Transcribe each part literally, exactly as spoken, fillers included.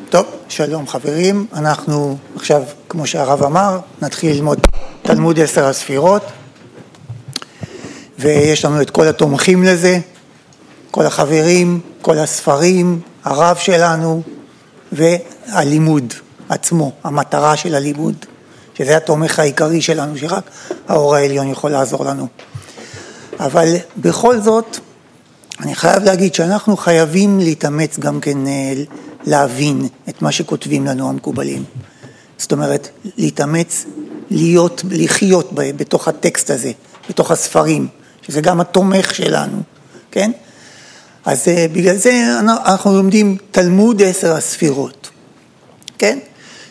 טוב, שלום חברים, אנחנו עכשיו, כמו שהרב אמר, נתחיל ללמוד תלמוד עשר הספירות, ויש לנו את כל התומכים לזה, כל החברים, כל הספרים, הרב שלנו, והלימוד עצמו, המטרה של הלימוד, שזה התומך העיקרי שלנו, שרק האור העליון יכול לעזור לנו. אבל בכל זאת, אני חייב להגיד שאנחנו חייבים להתאמץ גם כן להבין את מה שכותבים לנו המקובלים. זאת אומרת, להתאמץ, להיות, לחיות בתוך הטקסט הזה, בתוך הספרים, שזה גם התומך שלנו, כן? אז בגלל זה אנחנו לומדים תלמוד עשר הספירות, כן?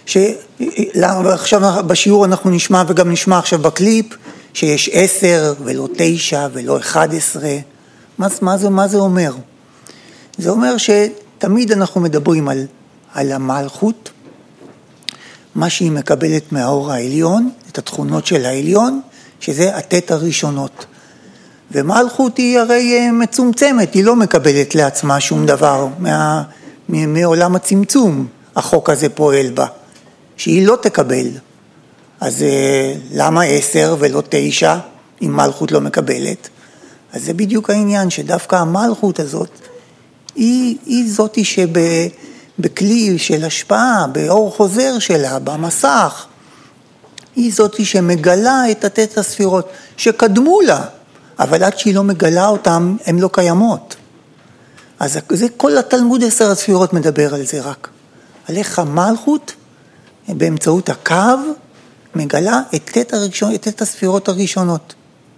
שעכשיו בשיעור אנחנו נשמע וגם נשמע עכשיו בקליפ, שיש עשר ולא תשע ולא אחד עשרה. מה, מה, זה, מה זה אומר? זה אומר שתמיד אנחנו מדברים על, על המלכות, מה שהיא מקבלת מהאור העליון, את התכונות של העליון, שזה התת הראשונות. ומלכות היא הרי מצומצמת, היא לא מקבלת לעצמה שום דבר מה, מעולם הצמצום, החוק הזה פועל בה, שהיא לא תקבל. אז למה עשר ולא תשע, אם מלכות לא מקבלת? אז זה בדיוק העניין, שדווקא המלכות הזאת, היא, היא זאתי שבכלי של השפעה, באור חוזר שלה, במסך, היא זאתי שמגלה את התת הספירות, שקדמו לה, אבל עד שהיא לא מגלה אותם, הן לא קיימות. אז זה כל התלמוד עשר הספירות מדבר על זה רק. על איך המלכות, באמצעות הקו, מגלה את תת הראשון, את תת הספירות הראשונות.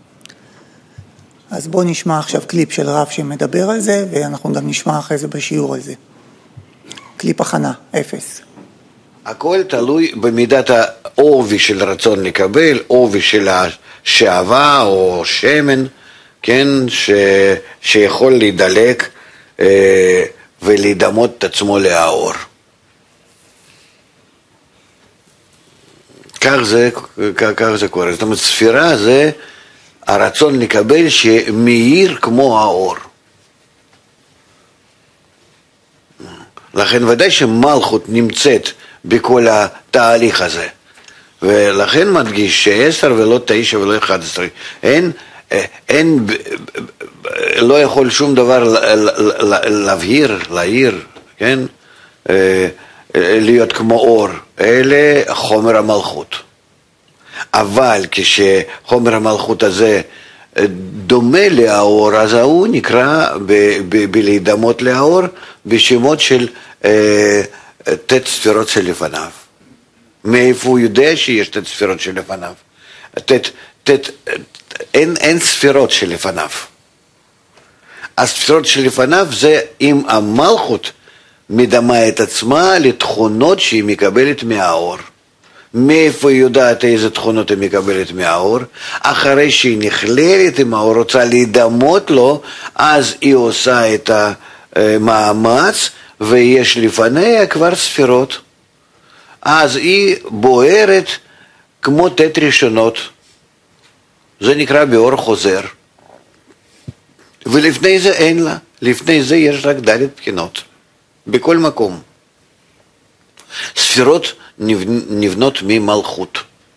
אז בואו נשמע עכשיו קליפ של רב שמדבר על זה, ואנחנו גם נשמע אחרי זה בשיעור על זה. קליפ הכנה, אפס. הכל תלוי במידת העובי של רצון לקבל, עובי של השעבה או שמן, כן, ש... שיכול להידלק אה, ולהידמות את עצמו לאור. כך זה, כך, כך זה קורה. זאת אומרת, ספירה זה הרצון לקבל שמאיר כמו האור. לכן ודאי שמלכות נמצאת בכל התהליך הזה. ולכן מדגיש שעשר ולא תשע ולא אחד עשרה. אין, אין, לא יכול שום דבר להבהיר, להעיר, כן? להיות כמו אור. אלה חומר המלכות. אבל כשחומר המלכות הזה דומה לאור, אז הוא נקרא בלהידמות לאור בשמות של תת ספירות שלפניו. מאיפה הוא יודע שיש תת ספירות שלפניו? תת, תת, אין, אין ספירות שלפניו. הספירות שלפניו זה אם המלכות מדמה את עצמה לתכונות שהיא מקבלת מהאור. מאיפה היא יודעת איזה תכונות היא מקבלת מהאור? אחרי שהיא נכללת עם האור, רוצה להידמות לו, אז היא עושה את המאמץ, ויש לפניה כבר ספירות. אז היא בוערת כמו תת ראשונות. זה נקרא באור חוזר. ולפני זה אין לה. לפני זה יש רק דלת בחינות. בכל מקום. ספירות נבנות ממלכות.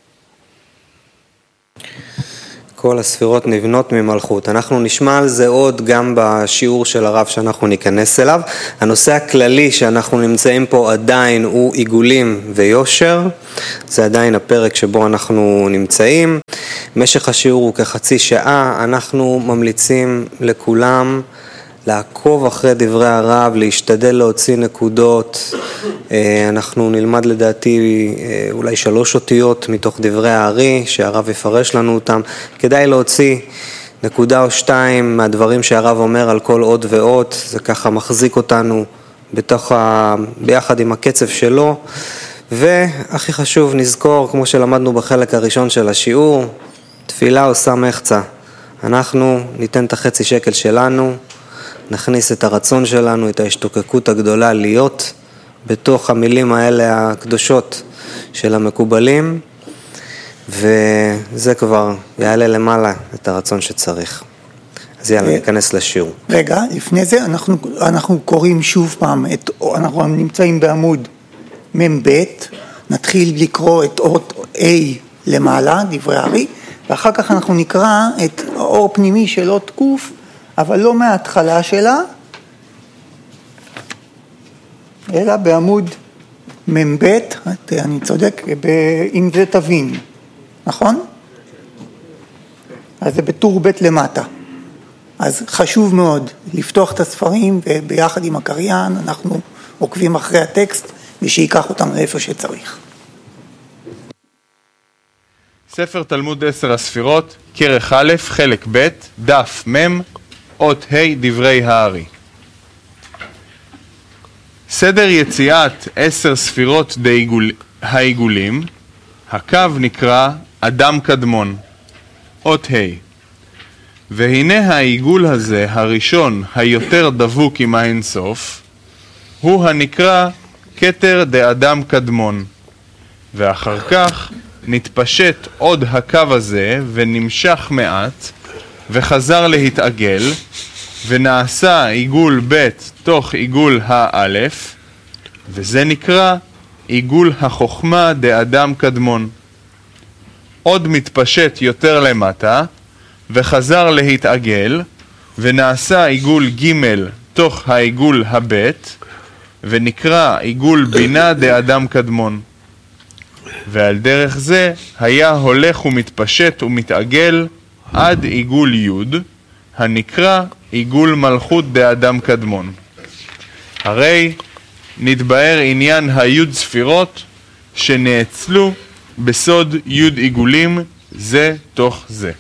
כל הספירות נבנות ממלכות. אנחנו נשמע על זה עוד גם בשיעור של הרב שאנחנו ניכנס אליו. הנושא הכללי שאנחנו נמצאים פה עדיין הוא עיגולים ויושר. זה עדיין הפרק שבו אנחנו נמצאים. משך השיעור הוא כחצי שעה. אנחנו ממליצים לכולם לעקוב אחרי דברי הרב, להשתדל להוציא נקודות. אנחנו נלמד לדעתי אולי שלוש אותיות מתוך דברי הארי, שהרב יפרש לנו אותם. כדאי להוציא נקודה או שתיים מהדברים שהרב אומר על כל עוד ועוד. זה ככה מחזיק אותנו בתוך ה... ביחד עם הקצב שלו. והכי חשוב, נזכור, כמו שלמדנו בחלק הראשון של השיעור, תפילה עושה מחצה. אנחנו ניתן את החצי שקל שלנו, נכניס את הרצון שלנו, את ההשתוקקות הגדולה להיות בתוך המילים האלה הקדושות של המקובלים, וזה כבר יעלה למעלה את הרצון שצריך. אז יאללה, ניכנס לשיעור. רגע, לפני זה אנחנו, אנחנו קוראים שוב פעם, את, אנחנו נמצאים בעמוד מ"ב, נתחיל לקרוא את אות A למעלה, דברי הארי, ואחר כך אנחנו נקרא את האור פנימי של אות ק', אבל לא מההתחלה שלה, אלא בעמוד מ"ב, אני צודק, אם זה תבין, נכון? אז זה בטור ב' למטה. אז חשוב מאוד לפתוח את הספרים, וביחד עם הקריין אנחנו עוקבים אחרי הטקסט, ושיקח אותם לאיפה שצריך. ספר תלמוד עשר הספירות, כרך א', חלק ב', דף מ', אות ה', דברי הארי. סדר יציאת עשר ספירות דעיגול, העיגולים, הקו נקרא אדם קדמון, אות ה'. והנה העיגול הזה, הראשון, היותר דבוק עם האינסוף, הוא הנקרא כתר דאדם קדמון. ואחר כך נתפשט עוד הקו הזה ונמשך מעט, וחזר להתעגל, ונעשה עיגול ב' תוך עיגול האלף, וזה נקרא עיגול החוכמה דאדם קדמון. עוד מתפשט יותר למטה, וחזר להתעגל, ונעשה עיגול ג' תוך העיגול הבית, ונקרא עיגול בינה דאדם קדמון. ועל דרך זה היה הולך ומתפשט ומתעגל עד עיגול י', הנקרא עיגול מלכות דאדם קדמון. הרי נתבאר עניין הי' ספירות שנאצלו בסוד י' עיגולים זה תוך זה.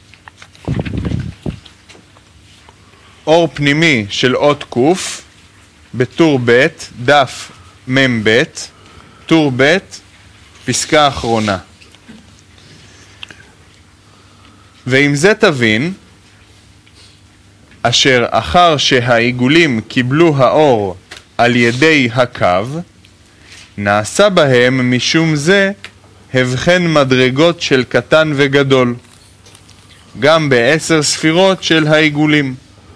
אור פנימי של אות ק' בטור ב', דף מ"ב, טור ב', פסקה אחרונה. ועם זה תבין, אשר אחר שהעיגולים קיבלו האור על ידי הקו, נעשה בהם משום זה הבחן מדרגות של קטן וגדול, גם בעשר ספירות של העיגולים,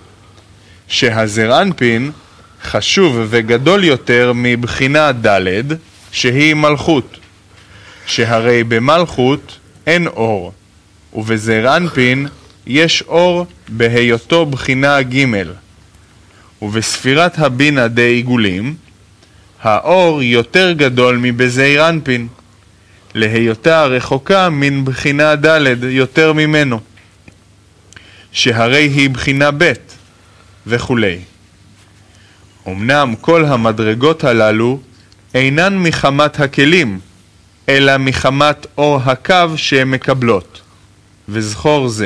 שהזר אנפין חשוב וגדול יותר מבחינה ד' שהיא מלכות, שהרי במלכות אין אור, ובזר אנפין יש אור בהיותו בחינה ג', ובספירת הבינה דעיגולים האור יותר גדול מבזעיר אנפין, להיותה רחוקה מן בחינה ד' יותר ממנו, שהרי היא בחינה ב' וכולי. אמנם כל המדרגות הללו אינן מחמת הכלים, אלא מחמת אור הקו שהן מקבלות, וזכור זה.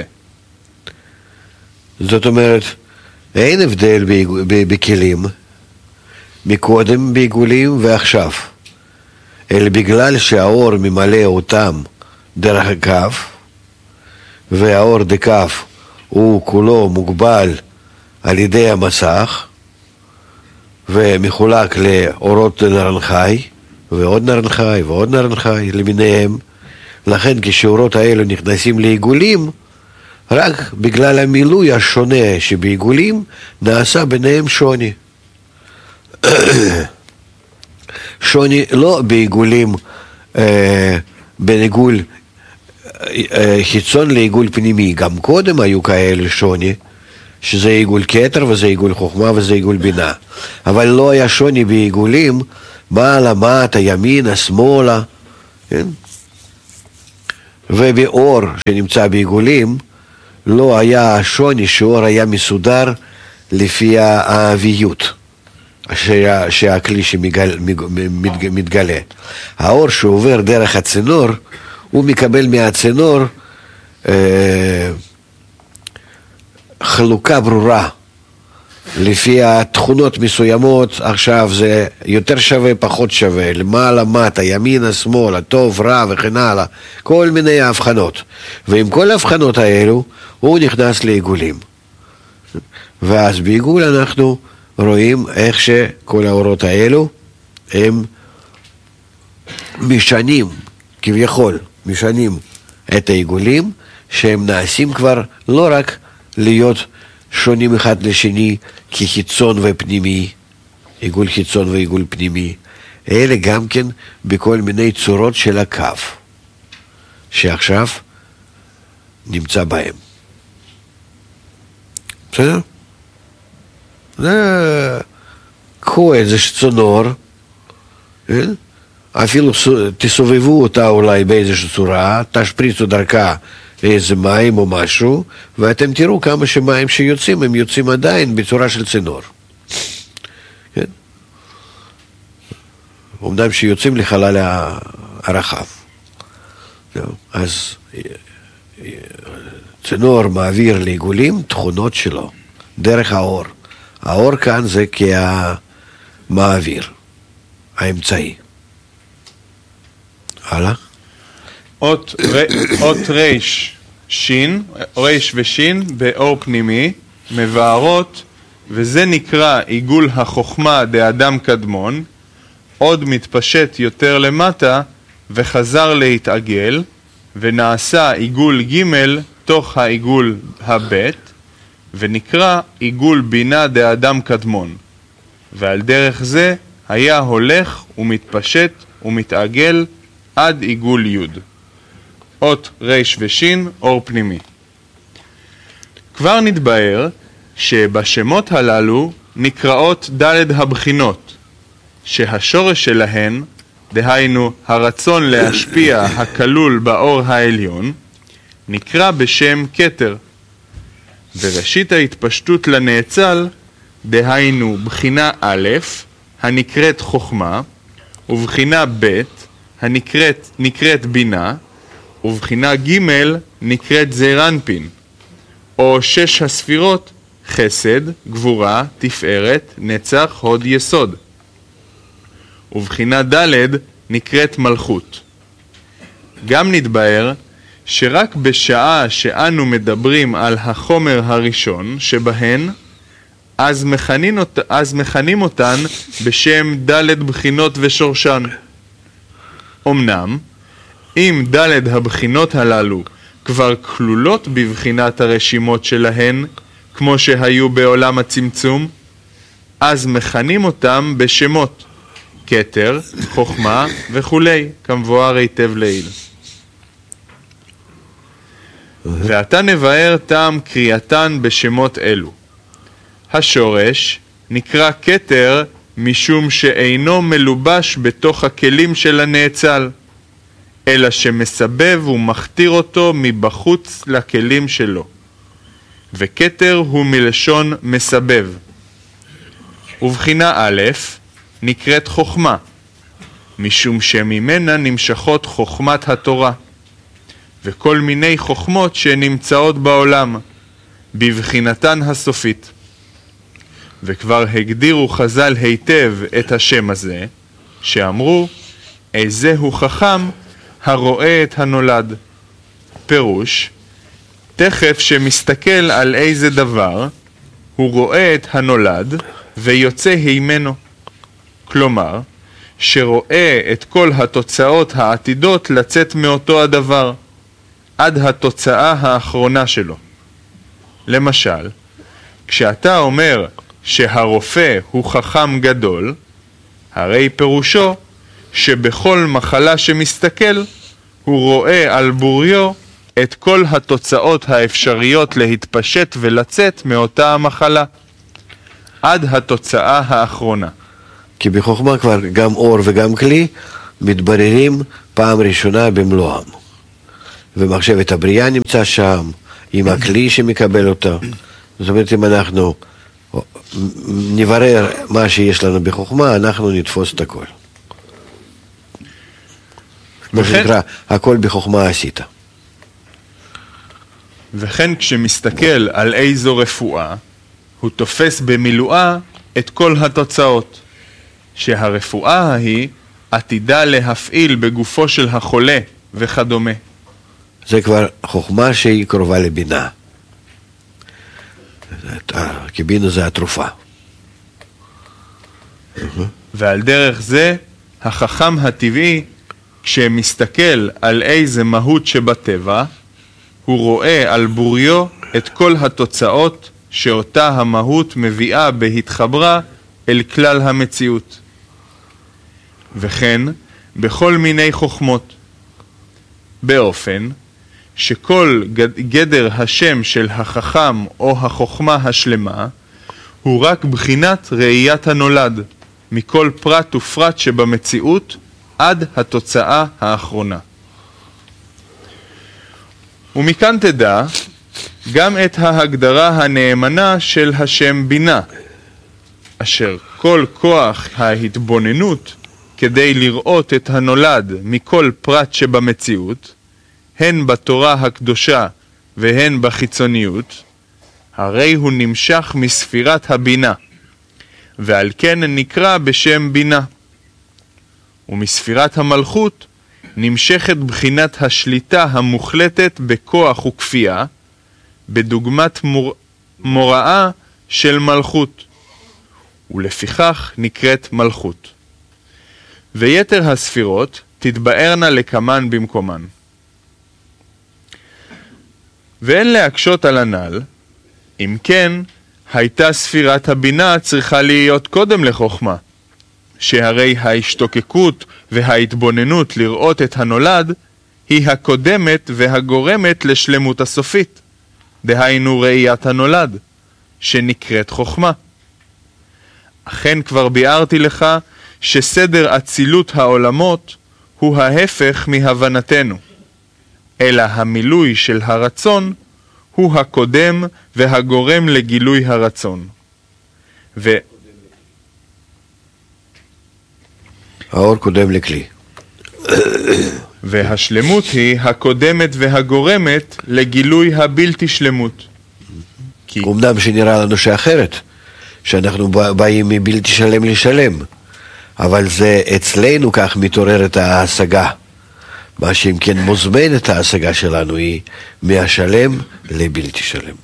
זאת אומרת, אין הבדל בכלים, מקודם בעיגולים ועכשיו, אלא בגלל שהאור ממלא אותם דרך הקו, והאור דקו הוא כולו מוגבל על ידי המסך, ומחולק לאורות נרנחי, ועוד נרנחי ועוד נרנחי למיניהם. לכן כשאורות האלו נכנסים לעיגולים, רק בגלל המילוי השונה שבעיגולים נעשה ביניהם שוני. שוני לא בעיגולים, אה, בין עיגול אה, חיצון לעיגול פנימי, גם קודם היו כאלה שוני, שזה עיגול כתר וזה עיגול חוכמה וזה עיגול בינה, אבל לא היה שוני בעיגולים מעלה, מטה, ימינה, שמאלה, כן? ובאור שנמצא בעיגולים לא היה שוני, שאור היה מסודר לפי האביות שה, שהכלי שמתגלה. האור שעובר דרך הצינור, הוא מקבל מהצינור אה, חלוקה ברורה לפי התכונות מסוימות. עכשיו זה יותר שווה, פחות שווה, למעלה, מטה, ימינה, שמאלה, טוב, רע וכן הלאה, כל מיני הבחנות. ועם כל ההבחנות האלו הוא נכנס לעיגולים, ואז בעיגול אנחנו רואים איך שכל האורות האלו הם משנים, כביכול משנים את העיגולים, שהם נעשים כבר לא רק להיות שונים אחד לשני כחיצון ופנימי, עיגול חיצון ועיגול פנימי, אלה גם כן בכל מיני צורות של הקו, שעכשיו נמצא בהם. בסדר? זה... קחו איזה צינור, אפילו תסובבו אותה אולי באיזושהי צורה, תשפריצו דרכה איזה מים או משהו, ואתם תראו כמה שמים שיוצאים, הם יוצאים עדיין בצורה של צינור. כן? אמנם שיוצאים לחלל הרחב. אז צינור מעביר לעיגולים תכונות שלו, דרך האור. האור כאן זה כמעביר, האמצעי. הלאה. אות, ר, אות ריש, שין, ריש ושין באור פנימי, מבארות, וזה נקרא עיגול החוכמה דאדם קדמון, עוד מתפשט יותר למטה וחזר להתעגל, ונעשה עיגול ג' תוך העיגול הבית, ונקרא עיגול בינה דאדם קדמון. ועל דרך זה היה הולך ומתפשט ומתעגל עד עיגול י'. אות ריש ושין, אור פנימי. כבר נתבהר שבשמות הללו נקראות ד' הבחינות, שהשורש שלהן, דהיינו הרצון להשפיע הכלול באור העליון, נקרא בשם כתר. וראשית ההתפשטות לנאצל, דהיינו בחינה א', הנקראת חוכמה, ובחינה ב', הנקראת נקראת בינה, ובחינה ג' נקראת זעירנפין, או שש הספירות חסד, גבורה, תפארת, נצח, הוד, יסוד. ובחינה ד' נקראת מלכות. גם נתבהר שרק בשעה שאנו מדברים על החומר הראשון שבהן, אז מכנים, אות... אז מכנים אותן בשם ד' בחינות ושורשן. אמנם, אם ד' הבחינות הללו כבר כלולות בבחינת הרשימות שלהן, כמו שהיו בעולם הצמצום, אז מכנים אותם בשמות, כתר, חוכמה וכולי, כמבואר היטב לעיל. ועתה נבהר טעם קריאתן בשמות אלו. השורש נקרא כתר משום שאינו מלובש בתוך הכלים של הנאצל, אלא שמסבב ומכתיר אותו מבחוץ לכלים שלו. וכתר הוא מלשון מסבב. ובחינה א' נקראת חוכמה, משום שממנה נמשכות חוכמת התורה, וכל מיני חוכמות שנמצאות בעולם, בבחינתן הסופית. וכבר הגדירו חז"ל היטב את השם הזה, שאמרו, איזהו חכם הרואה את הנולד. פירוש, תכף שמסתכל על איזה דבר, הוא רואה את הנולד ויוצא הימנו. כלומר, שרואה את כל התוצאות העתידות לצאת מאותו הדבר, עד התוצאה האחרונה שלו. למשל, כשאתה אומר שהרופא הוא חכם גדול, הרי פירושו שבכל מחלה שמסתכל, הוא רואה על בוריו את כל התוצאות האפשריות להתפשט ולצאת מאותה המחלה, עד התוצאה האחרונה. כי בחוכמה כבר גם אור וגם כלי מתבררים פעם ראשונה במלואם. ומחשבת הבריאה נמצא שם, עם הכלי שמקבל אותו. זאת אומרת, אם אנחנו נברר מה שיש לנו בחוכמה, אנחנו נתפוס את הכל. מה שנקרא, הכל בחוכמה עשית. וכן כשמסתכל על איזו רפואה, הוא תופס במילואה את כל התוצאות, שהרפואה ההיא עתידה להפעיל בגופו של החולה וכדומה. זה כבר חוכמה שהיא קרובה לבינה. כי בינה זה התרופה. ועל דרך זה, החכם הטבעי, כשמסתכל על איזה מהות שבטבע, הוא רואה על בוריו את כל התוצאות שאותה המהות מביאה בהתחברה אל כלל המציאות. וכן בכל מיני חוכמות, באופן שכל גדר השם של החכם או החוכמה השלמה הוא רק בחינת ראיית הנולד, מכל פרט ופרט שבמציאות עד התוצאה האחרונה. ומכאן תדע גם את ההגדרה הנאמנה של השם בינה, אשר כל כוח ההתבוננות כדי לראות את הנולד מכל פרט שבמציאות, הן בתורה הקדושה והן בחיצוניות, הרי הוא נמשך מספירת הבינה, ועל כן נקרא בשם בינה. ומספירת המלכות נמשכת בחינת השליטה המוחלטת בכוח וכפייה, בדוגמת מור... מוראה של מלכות, ולפיכך נקראת מלכות. ויתר הספירות תתבארנה לקמן במקומן. ואין להקשות על הנ"ל, אם כן, הייתה ספירת הבינה צריכה להיות קודם לחוכמה, שהרי ההשתוקקות וההתבוננות לראות את הנולד היא הקודמת והגורמת לשלמות הסופית, דהיינו ראיית הנולד, שנקראת חוכמה. אכן כבר ביארתי לך שסדר אצילות העולמות הוא ההפך מהבנתנו, אלא המילוי של הרצון הוא הקודם והגורם לגילוי הרצון. ו... האור קודם לכלי. והשלמות היא הקודמת והגורמת לגילוי הבלתי שלמות. כי... אמנם שנראה לנו שאחרת, שאנחנו באים מבלתי שלם לשלם, אבל זה אצלנו כך מתעוררת ההשגה. מה שאם כן מוזמן את ההשגה שלנו היא מהשלם לבלתי שלם.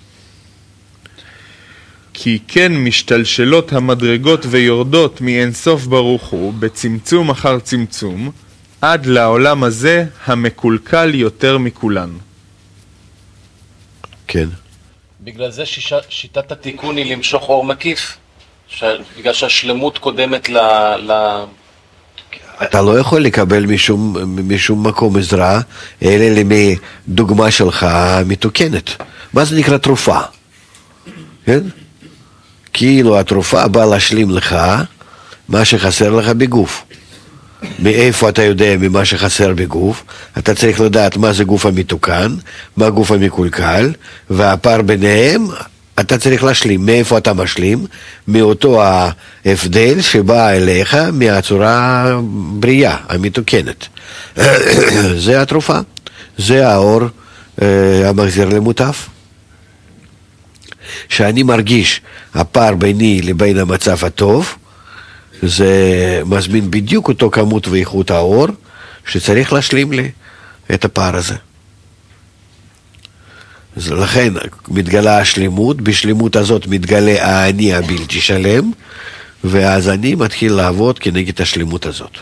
כי כן משתלשלות המדרגות ויורדות מאינסוף ברוך הוא בצמצום אחר צמצום עד לעולם הזה המקולקל יותר מכולן. כן. בגלל זה שישה, שיטת התיקון היא למשוך אור מקיף, ש... בגלל שהשלמות קודמת ל... ל... אתה לא יכול לקבל משום, משום מקום עזרה, אלא מדוגמה שלך מתוקנת. מה זה נקרא תרופה? כן? כאילו התרופה באה להשלים לך מה שחסר לך בגוף. מאיפה אתה יודע ממה שחסר בגוף? אתה צריך לדעת מה זה גוף המתוקן, מה גוף המקולקל, והפער ביניהם אתה צריך להשלים. מאיפה אתה משלים? מאותו ההבדל שבא אליך מהצורה בריאה, המתוקנת. זה התרופה, זה האור המחזיר למוטף. שאני מרגיש הפער ביני לבין המצב הטוב, זה מזמין בדיוק אותו כמות ואיכות האור שצריך להשלים לי את הפער הזה. אז לכן מתגלה השלמות, בשלמות הזאת מתגלה האני הבלתי שלם, ואז אני מתחיל לעבוד כנגד השלמות הזאת.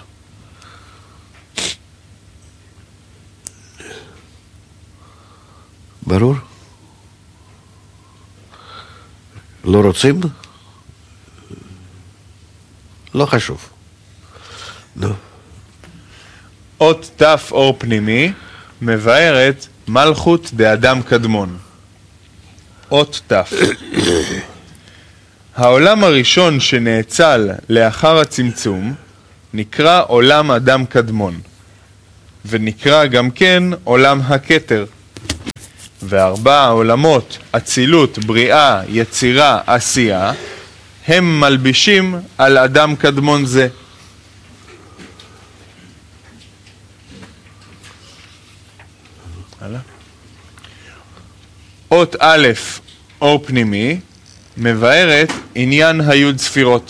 ברור? לא רוצים? לא חשוב. נו. אות תף אור פנימי מבארת מלכות דאדם קדמון. אות תף. העולם הראשון שנאצל לאחר הצמצום נקרא עולם אדם קדמון, ונקרא גם כן עולם הכתר. וארבע העולמות, אצילות, בריאה, יצירה, עשייה, הם מלבישים על אדם קדמון זה. הלאה. אות א', אור פנימי, מבארת עניין היוד ספירות.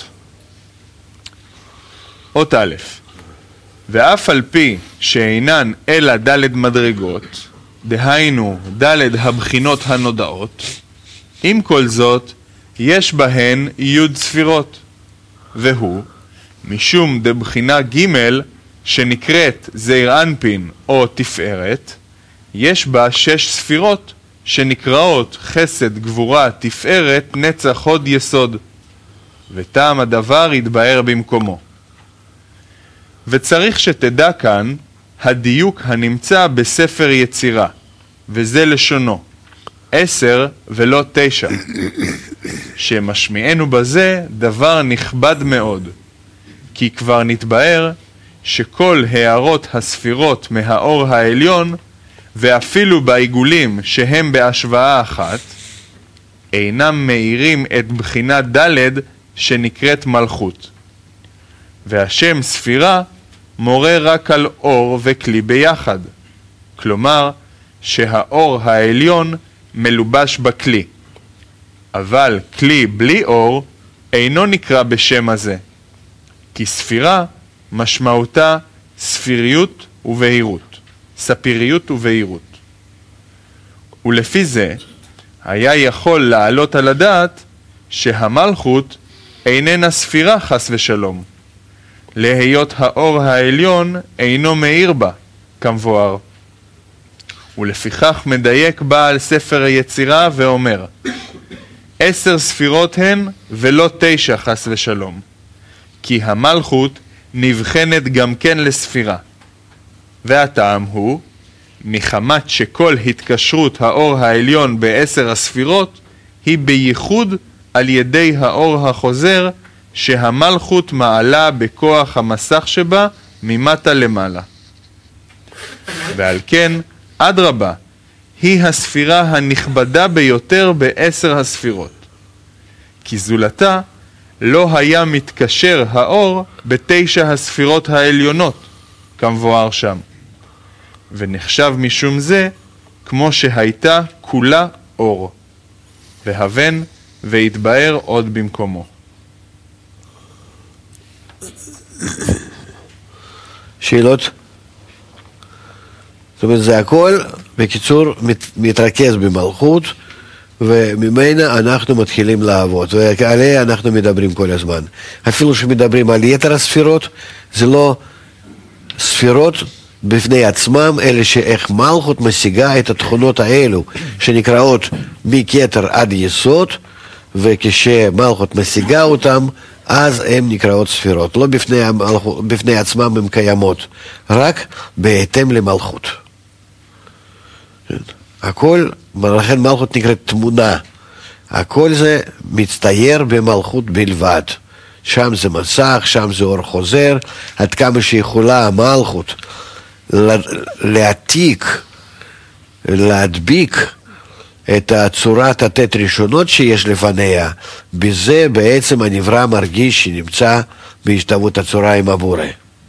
אות א', ואף על פי שאינן אלא ד' מדרגות, דהיינו ד' הבחינות הנודעות, עם כל זאת יש בהן יוד ספירות, והוא משום דבחינה ג' שנקראת זעיר אנפין או תפארת, יש בה שש ספירות שנקראות חסד, גבורה, תפארת, נצח, הוד, יסוד, וטעם הדבר יתבאר במקומו. וצריך שתדע כאן הדיוק הנמצא בספר יצירה, וזה לשונו, עשר ולא תשע, שמשמיענו בזה דבר נכבד מאוד, כי כבר נתבאר שכל הערות הספירות מהאור העליון, ואפילו בעיגולים שהם בהשוואה אחת, אינם מאירים את בחינת ד' שנקראת מלכות. והשם ספירה מורה רק על אור וכלי ביחד, כלומר שהאור העליון מלובש בכלי, אבל כלי בלי אור אינו נקרא בשם הזה, כי ספירה משמעותה ספיריות ובהירות, ספיריות ובהירות. ולפי זה היה יכול לעלות על הדעת שהמלכות איננה ספירה חס ושלום, להיות האור העליון אינו מאיר בה, כמבואר. ולפיכך מדייק בעל ספר היצירה ואומר, עשר ספירות הן ולא תשע חס ושלום, כי המלכות נבחנת גם כן לספירה. והטעם הוא, מחמת שכל התקשרות האור העליון בעשר הספירות היא בייחוד על ידי האור החוזר שהמלכות מעלה בכוח המסך שבה ממטה למעלה. ועל כן, אדרבה, היא הספירה הנכבדה ביותר בעשר הספירות. כי זולתה לא היה מתקשר האור בתשע הספירות העליונות, כמבואר שם. ונחשב משום זה כמו שהייתה כולה אור. והבן והתבאר עוד במקומו. שאלות? זאת אומרת, זה הכל, בקיצור, מת, מתרכז במלכות, וממנה אנחנו מתחילים לעבוד, ועליה אנחנו מדברים כל הזמן. אפילו שמדברים על יתר הספירות, זה לא ספירות בפני עצמם, אלא שאיך מלכות משיגה את התכונות האלו, שנקראות מכתר עד יסוד, וכשמלכות משיגה אותם, אז הן נקראות ספירות. לא בפני, המלכות, בפני עצמם הן קיימות, רק בהתאם למלכות. הכל, לכן מלכות נקראת תמונה. הכל זה מצטייר במלכות בלבד. שם זה מסך, שם זה אור חוזר, עד כמה שיכולה המלכות להעתיק, להדביק את הצורת התת ראשונות שיש לפניה, בזה בעצם הנברא מרגיש שנמצא בהשתוות הצורה עם הבורא.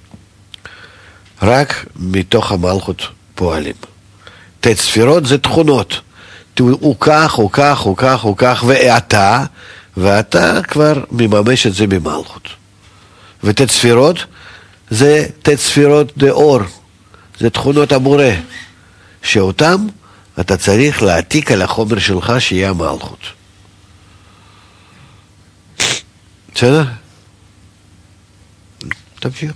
רק מתוך המלכות פועלים. תת ספירות זה תכונות. הוא כך, הוא כך, הוא כך, הוא כך, ואתה, ואתה כבר מממש את זה במלכות. ותת ספירות זה תת ספירות דאור. זה תכונות הבורא, שאותם אתה צריך להעתיק על החומר שלך שיהיה המלכות. בסדר? תמשיך.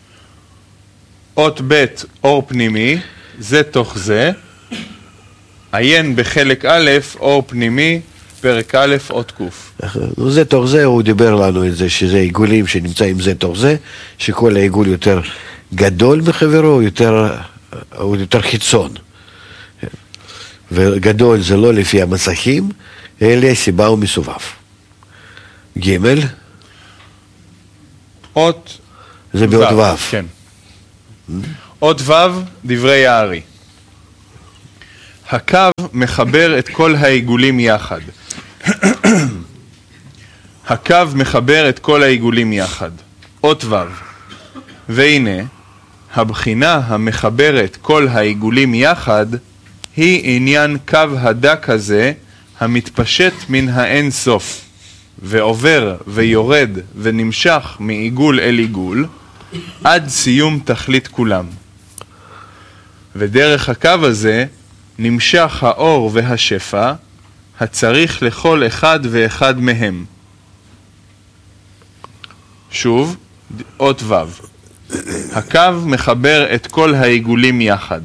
אות ב' אור פנימי, זה תוך זה. עיין בחלק א' אור פנימי, פרק א' אות ק'. זה תוך זה, הוא דיבר לנו את זה, שזה עיגולים שנמצאים זה תוך זה, שכל העיגול יותר גדול מחברו, הוא יותר, הוא יותר חיצון. וגדול זה לא לפי המסכים, אלא סיבה ומסובב. ג' אות זה באות ו'. כן. אות ו' דברי הארי. הקו מחבר את כל העיגולים יחד. הקו מחבר את כל העיגולים יחד. אות ו'. והנה, הבחינה המחברת כל העיגולים יחד היא עניין קו הדק הזה המתפשט מן האין סוף ועובר ויורד ונמשך מעיגול אל עיגול עד סיום תכלית כולם. ודרך הקו הזה נמשך האור והשפע הצריך לכל אחד ואחד מהם. שוב, אות ו'. הקו מחבר את כל העיגולים יחד.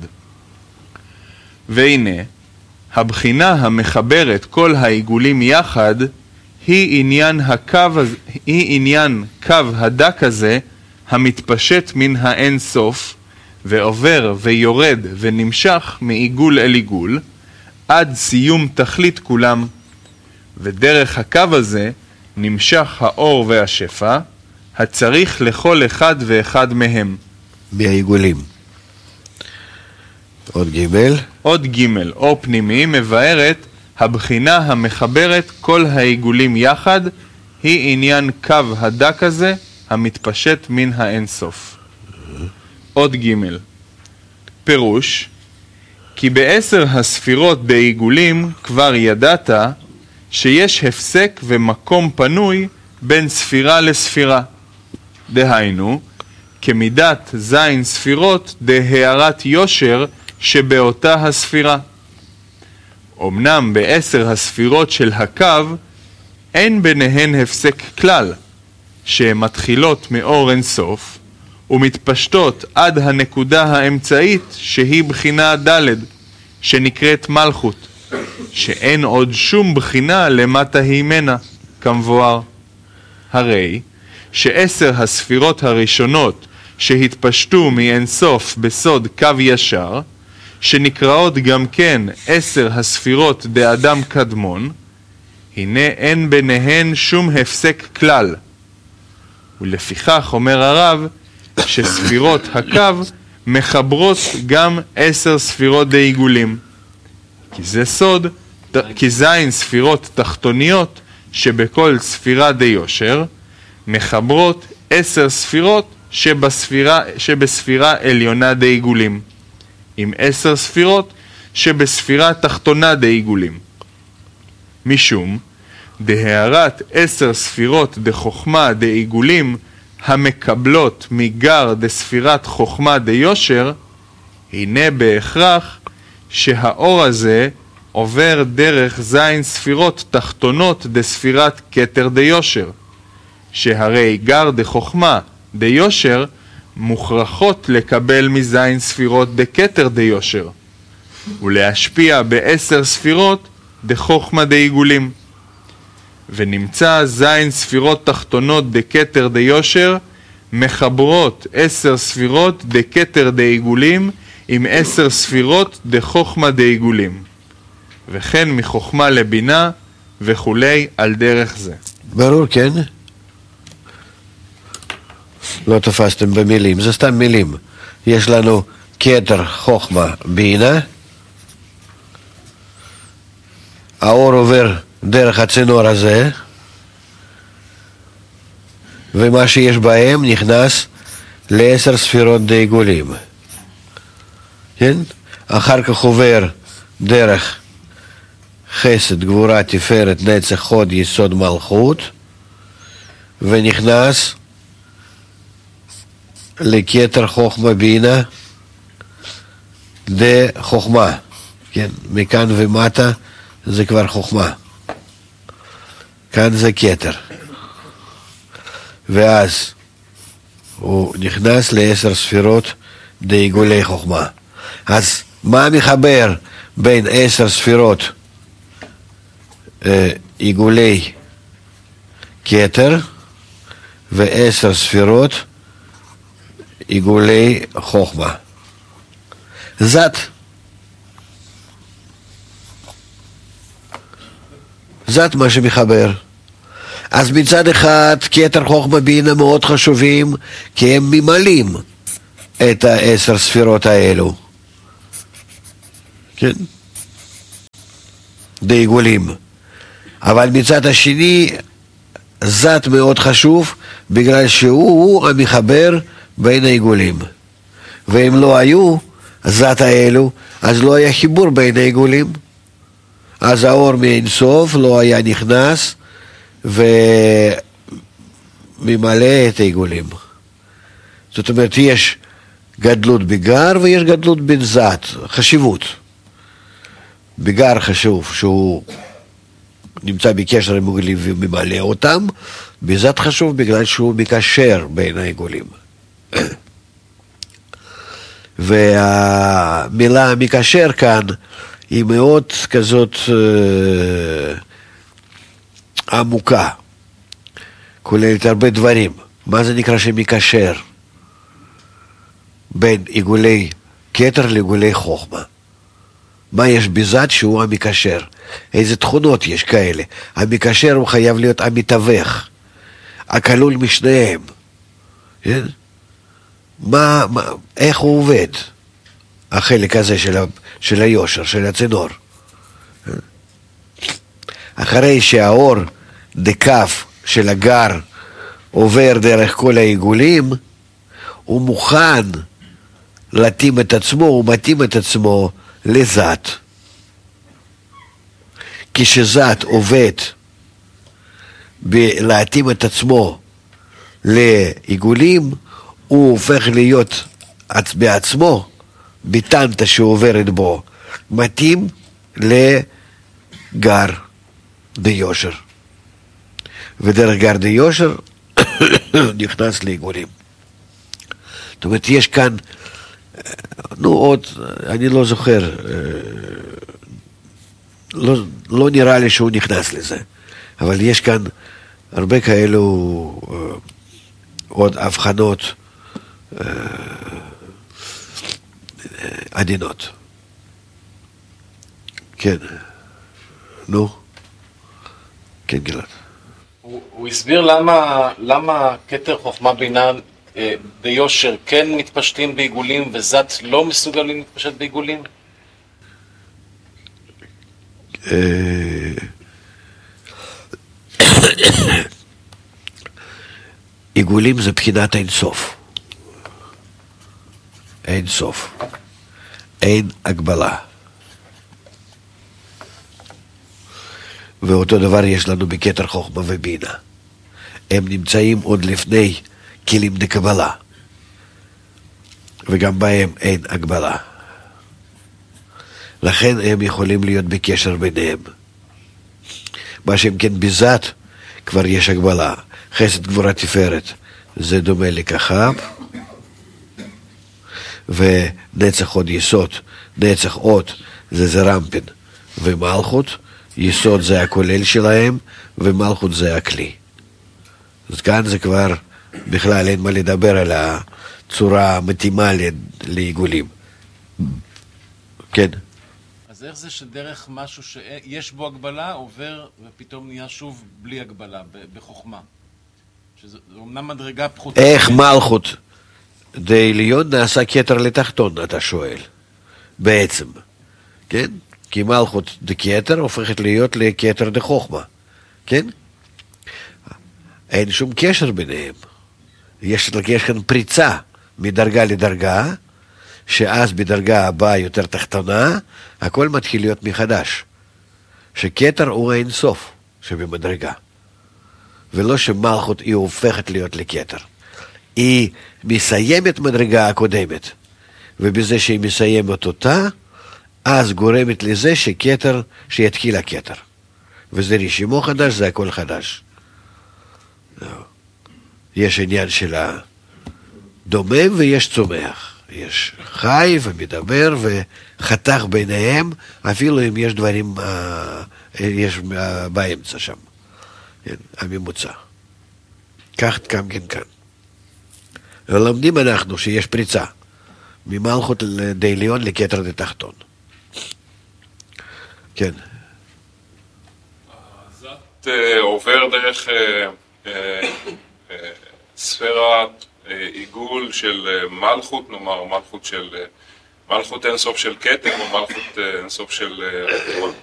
והנה, הבחינה המחברת כל העיגולים יחד היא עניין הקו, היא עניין קו הדק הזה המתפשט מן האין סוף, ועובר ויורד ונמשך מעיגול אל עיגול, עד סיום תכלית כולם, ודרך הקו הזה נמשך האור והשפע, הצריך לכל אחד ואחד מהם. מהעיגולים. עוד ג' עוד ג' אור פנימי מבארת הבחינה המחברת כל העיגולים יחד, היא עניין קו הדק הזה המתפשט מן האין סוף. עוד ג' פירוש, כי בעשר הספירות בעיגולים כבר ידעת שיש הפסק ומקום פנוי בין ספירה לספירה. דהיינו, כמידת זין ספירות דהארת יושר שבאותה הספירה. אמנם בעשר הספירות של הקו אין ביניהן הפסק כלל, שהן מתחילות מאור אינסוף ומתפשטות עד הנקודה האמצעית שהיא בחינה ד' שנקראת מלכות, שאין עוד שום בחינה למטה הימנה, כמבואר. הרי שעשר הספירות הראשונות שהתפשטו מאינסוף בסוד קו ישר, שנקראות גם כן עשר הספירות דאדם קדמון, הנה אין ביניהן שום הפסק כלל. ולפיכך אומר הרב שספירות הקו מחברות גם עשר ספירות דעיגולים. כי זה סוד, כי זין ספירות תחתוניות שבכל ספירה דיושר, מחברות עשר ספירות שבספירה, שבספירה עליונה דעיגולים, עם עשר ספירות שבספירה תחתונה דעיגולים. משום דהארת עשר ספירות דחוכמה דעיגולים המקבלות מגר דספירת חוכמה דיושר, הנה בהכרח שהאור הזה עובר דרך זין ספירות תחתונות דספירת כתר דיושר, שהרי גר דחוכמה דיושר מוכרחות לקבל מזין ספירות דכתר דיושר, ולהשפיע בעשר ספירות דחוכמה דעיגולים. ונמצא זין ספירות תחתונות דכתר דיושר מחברות עשר ספירות דכתר דעיגולים עם עשר ספירות דחוכמה דעיגולים, וכן מחוכמה לבינה וכולי על דרך זה. ברור, כן? לא תפסתם במילים, זה סתם מילים. יש לנו כתר חוכמה בינה, האור עובר דרך הצינור הזה, ומה שיש בהם נכנס לעשר ספירות דעיגולים. כן? אחר כך עובר דרך חסד, גבורה, תפארת, נצח, חוד, יסוד, מלכות, ונכנס לכתר חוכמה בינה דחוכמה. כן? מכאן ומטה זה כבר חוכמה. כאן זה כתר. ואז הוא נכנס לעשר ספירות דעיגולי חוכמה. אז מה מחבר בין עשר ספירות אה, עיגולי כתר ועשר ספירות עיגולי חוכמה? זאת. זאת מה שמחבר. אז מצד אחד כתר חוכמה בינה מאוד חשובים, כי הם ממלאים את העשר ספירות האלו, כן? דעיגולים. אבל מצד השני זאת מאוד חשוב, בגלל שהוא המחבר בין העיגולים, ואם לא היו זאת האלו, אז לא היה חיבור בין העיגולים, אז האור מאינסוף לא היה נכנס וממלא את העיגולים. זאת אומרת, יש גדלות בגר ויש גדלות בזת, חשיבות. בגר חשוב שהוא נמצא בקשר עם עיגולים וממלא אותם, בזת חשוב בגלל שהוא מקשר בין העיגולים. והמילה מקשר כאן היא מאוד כזאת אה, עמוקה, כוללת הרבה דברים. מה זה נקרא שמקשר? בין עיגולי כתר לעיגולי חוכמה. מה יש בזאת שהוא המקשר? איזה תכונות יש כאלה? המקשר הוא חייב להיות המתווך, הכלול משניהם. כן? מה, מה, איך הוא עובד? החלק הזה של, ה, של היושר, של הצינור. אחרי שהאור דקף של הגר עובר דרך כל העיגולים, הוא מוכן להתאים את עצמו, הוא מתאים את עצמו לזאת. כשזאת עובד להתאים את עצמו לעיגולים, הוא הופך להיות בעצמו, בטנטה שעוברת בו, מתאים לגר דיושר. ודרך גר דיושר נכנס לעיגולים. זאת אומרת, יש כאן, נו עוד, אני לא זוכר, לא, לא נראה לי שהוא נכנס לזה, אבל יש כאן הרבה כאלו עוד הבחנות עדינות. כן, נו, כן גלעד. הוא, הוא הסביר למה, למה כתר חוכמה בינה אה, ביושר כן מתפשטים בעיגולים וזאת לא מסוגלים להתפשט בעיגולים? עיגולים זה בחינת אין סוף. אין סוף. אין הגבלה. ואותו דבר יש לנו בכתר חוכמה ובינה. הם נמצאים עוד לפני כלים דקבלה. וגם בהם אין הגבלה. לכן הם יכולים להיות בקשר ביניהם. מה שהם כן בזאת, כבר יש הגבלה. חסד גבורה תפארת, זה דומה לכחב, ונצח עוד יסוד, נצח עוד זה זרמפין ומלכות, יסוד זה הכולל שלהם, ומלכות זה הכלי. אז כאן זה כבר, בכלל אין מה לדבר על הצורה המתאימה לעיגולים. כן. אז איך זה שדרך משהו שיש בו הגבלה עובר ופתאום נהיה שוב בלי הגבלה, בחוכמה? שזה אומנם מדרגה פחותה. איך מלכות דעליון נעשה כתר לתחתון, אתה שואל. בעצם. כן? כי מלכות דכתר הופכת להיות לכתר דחוכמה. כן? אין שום קשר ביניהם. יש, יש כאן פריצה מדרגה לדרגה, שאז בדרגה הבאה יותר תחתונה, הכל מתחיל להיות מחדש. שכתר הוא אין סוף שבמדרגה. ולא שמלכות היא הופכת להיות לכתר. היא מסיימת מדרגה הקודמת, ובזה שהיא מסיימת אותה, אז גורמת לזה שכתר, שיתחיל הכתר. וזה רשימו חדש, זה הכל חדש. יש עניין של הדומם ויש צומח. יש חי ומדבר וחתך ביניהם, אפילו אם יש דברים, יש באמצע שם. הממוצע. כך גם כן כאן. ולומדים אנחנו שיש פריצה ממלכות דעליון לכתר דתחתון. כן. זאת עובר דרך ספירת עיגול של מלכות, נאמר מלכות של מלכות אינסוף של כתר או מלכות אינסוף של